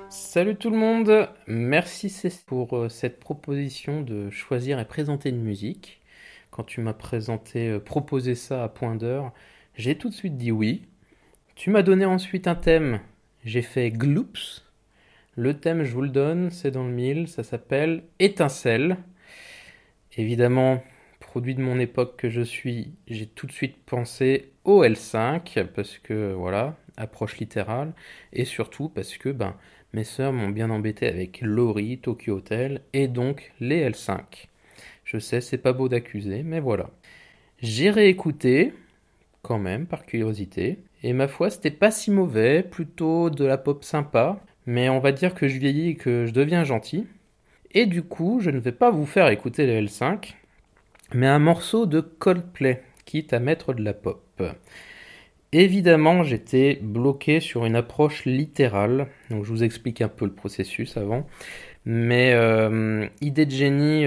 Salut tout le monde, merci Cécile pour cette proposition de choisir et présenter une musique. Quand tu m'as proposé ça à point d'heure, j'ai tout de suite dit oui. Tu m'as donné ensuite un thème, j'ai fait Gloops. Le thème, je vous le donne, c'est dans le mille, ça s'appelle Étincelle. Évidemment, produit de mon époque que je suis, j'ai tout de suite pensé au L5, parce que voilà, approche littérale, et surtout parce que mes sœurs m'ont bien embêté avec Lori, Tokyo Hotel, et donc les L5. Je sais, c'est pas beau d'accuser, mais voilà. J'ai réécouté, quand même, par curiosité, et ma foi, c'était pas si mauvais, plutôt de la pop sympa, mais on va dire que je vieillis et que je deviens gentil. Et du coup, je ne vais pas vous faire écouter les L5, mais un morceau de Coldplay, quitte à mettre de la pop. Évidemment, j'étais bloqué sur une approche littérale, donc je vous explique un peu le processus avant. Mais idée de génie